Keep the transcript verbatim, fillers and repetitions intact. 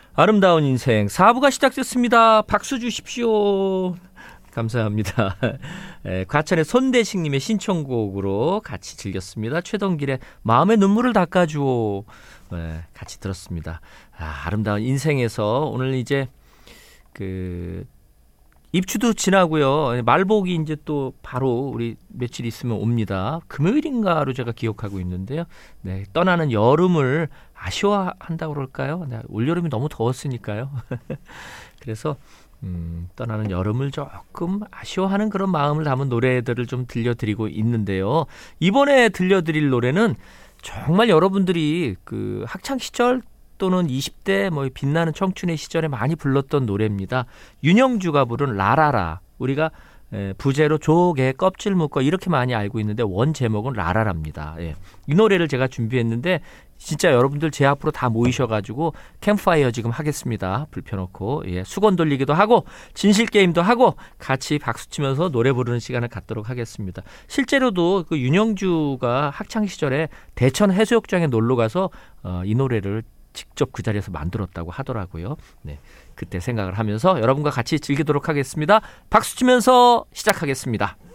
아름다운 인생 사 부가 시작됐습니다. 박수 주십시오. 감사합니다. 에, 과천의 손대식님의 신청곡으로 같이 즐겼습니다. 최동길의 마음의 눈물을 닦아주오. 네, 같이 들었습니다. 아, 아름다운 인생에서 오늘 이제 그 입추도 지나고요. 말복이 이제 또 바로 우리 며칠 있으면 옵니다. 금요일인가로 제가 기억하고 있는데요. 네, 떠나는 여름을 아쉬워한다고 그럴까요? 네, 올여름이 너무 더웠으니까요. 그래서 음, 떠나는 여름을 조금 아쉬워하는 그런 마음을 담은 노래들을 좀 들려드리고 있는데요. 이번에 들려드릴 노래는 정말 여러분들이 그 학창시절 또는 이십 대 뭐 빛나는 청춘의 시절에 많이 불렀던 노래입니다. 윤영주가 부른 라라라. 우리가 부제로 조개 껍질 묶어 이렇게 많이 알고 있는데 원 제목은 라라라입니다. 예. 이 노래를 제가 준비했는데 진짜 여러분들 제 앞으로 다 모이셔가지고 캠프파이어 지금 하겠습니다. 불 펴놓고 예. 수건 돌리기도 하고 진실 게임도 하고 같이 박수치면서 노래 부르는 시간을 갖도록 하겠습니다. 실제로도 그 윤영주가 학창 시절에 대천 해수욕장에 놀러 가서 어, 이 노래를 직접 그 자리에서 만들었다고 하더라고요. 네, 그때 생각을 하면서 여러분과 같이 즐기도록 하겠습니다. 박수 치면서 시작하겠습니다.